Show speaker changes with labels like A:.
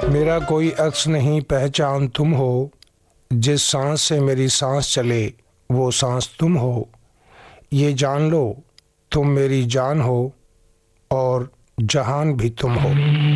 A: मेरा कोई अक्स नहीं पहचान तुम हो, जिस सांस से मेरी सांस चले वो सांस तुम हो। ये जान लो तुम मेरी जान हो और जहान भी तुम हो।